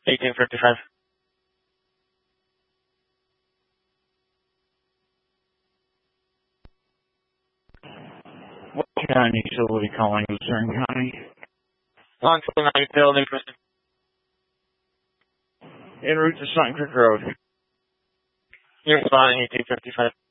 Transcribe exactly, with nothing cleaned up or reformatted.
eighteen fifty-five. What county utility calling Lucerne County? one twenty-nine Field, interested. En route to Sun Creek Road. You're spotting eighteen fifty-five.